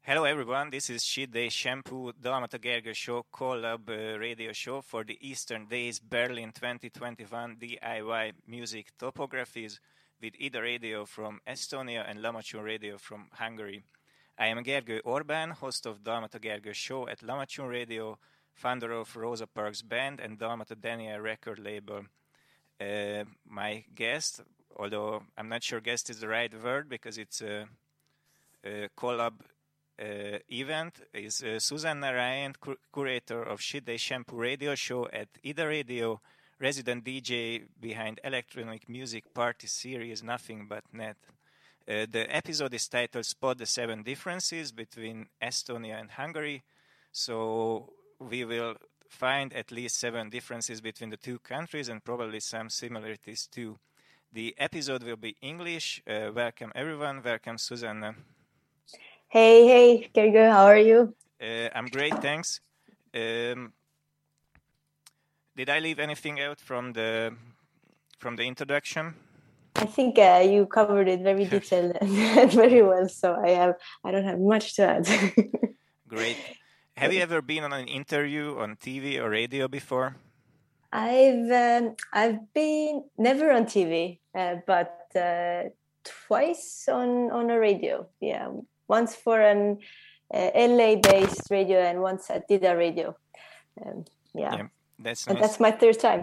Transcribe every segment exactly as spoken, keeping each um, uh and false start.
Hello everyone, this is Shidei Shampoo Dalmata Gergő Show collab uh, radio show for the Eastern Days Berlin twenty twenty-one D I Y music topographies with Ida Radio from Estonia and Lamacsun Radio from Hungary. I am Gergő Orbán, host of Dalmata Gergő Show at Lamacsun Radio, founder of Rosa Parks Band and Dalmata Daniel record label. Uh, my guest, although I'm not sure guest is the right word because it's a, a collab Uh, event, is uh, Susanna Ryan, cur- curator of Shidei Shampoo Radio Show at Ida Radio, resident D J behind electronic music party series Nothing But Net. Uh, the episode is titled Spot the Seven Differences Between Estonia and Hungary. So we will find at least seven differences between the two countries and probably some similarities too. The episode will be English. Uh, welcome everyone. Welcome Susanna. Hey, hey, Gergő, how are you? Uh, I'm great, thanks. Um, did I leave anything out from the from the introduction? I think uh, you covered it very detailed and very well, so I have I don't have much to add. Great. Have you ever been on an interview on T V or radio before? I've um, I've been never on T V, uh, but uh, twice on on a radio. Yeah. Once for an uh, L A-based radio and once at Ida Radio. Um, yeah. yeah, that's nice. And that's my third time.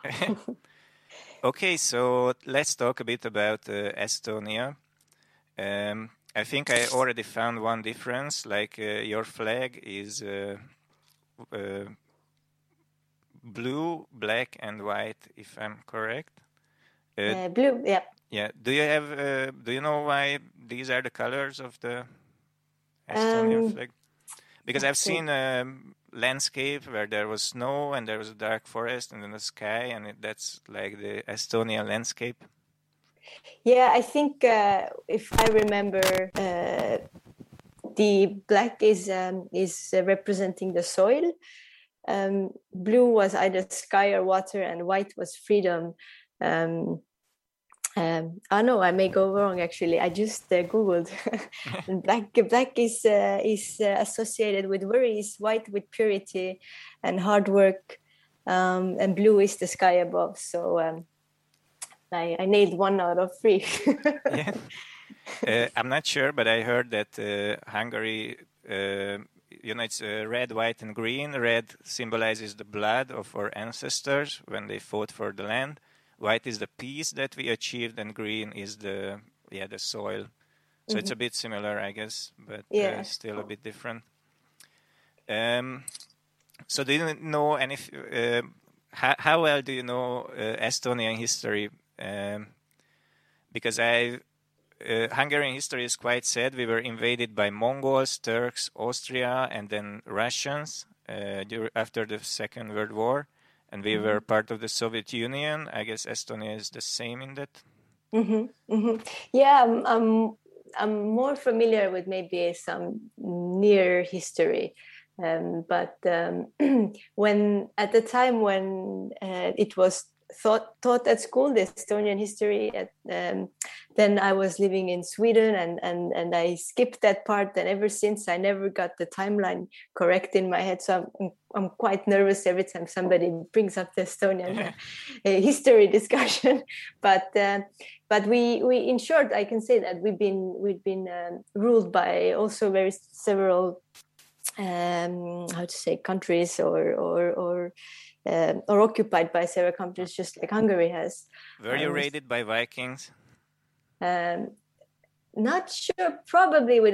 Okay, so let's talk a bit about uh, Estonia. Um, I think I already found one difference, like uh, your flag is uh, uh, blue, black, and white, if I'm correct. Uh, uh, blue, yeah. Yeah. Do you have? Uh, do you know why these are the colors of the Estonian um, flag? Because I've seen a landscape where there was snow and there was a dark forest and then the sky, and it, that's like the Estonian landscape. Yeah, I think uh, if I remember, uh, the black is um, is uh, representing the soil. Um, blue was either sky or water, and white was freedom. Um, Um, oh no, I may go wrong. Actually, I just uh, googled. black, black is uh, is uh, associated with worries. White with purity and hard work, um, and blue is the sky above. So um, I, I nailed one out of three. Yeah. Uh, I'm not sure, but I heard that uh, Hungary, uh, you know, it's uh, red, white, and green. Red symbolizes the blood of our ancestors when they fought for the land. White is the peace that we achieved, and green is the yeah the soil. So mm-hmm. It's a bit similar, I guess, but yeah. uh, still a bit different. Um, so do you know any? Uh, how, how well do you know uh, Estonian history? Um, because I uh, Hungarian history is quite sad. We were invaded by Mongols, Turks, Austria, and then Russians uh, after the Second World War. And we were part of the Soviet Union. I guess Estonia is the same in that. Mm-hmm, mm-hmm. Yeah, I'm, I'm I'm more familiar with maybe some near history, um, but um, when at the time when uh, it was taught taught at school, the Estonian history, at, um, then I was living in Sweden, and and and I skipped that part. And ever since, I never got the timeline correct in my head. So I'm I'm quite nervous every time somebody brings up the Estonian uh, history discussion. But uh, but we we in short, I can say that we've been we've been um, ruled by also very several um, how to say countries or or or. Uh, or occupied by several countries, just like Hungary has. Were you um, raided by Vikings? Um, not sure, probably with